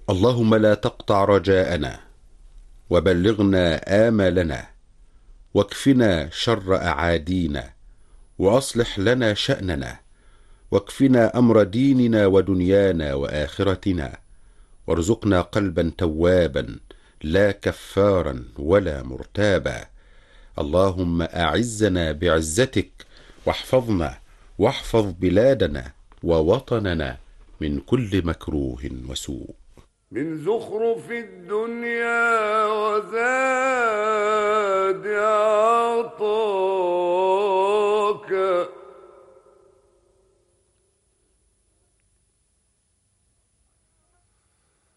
اللهم لا تقطع رجاءنا، وبلغنا آمالنا، واكفنا شر أعادينا، وأصلح لنا شأننا، واكفنا أمر ديننا ودنيانا وآخرتنا، وارزقنا قلبا توابا لا كفارا ولا مرتابا. اللهم أعزنا بعزتك، واحفظنا واحفظ بلادنا ووطننا من كل مكروه وسوء. من زخرف الدنيا وزاد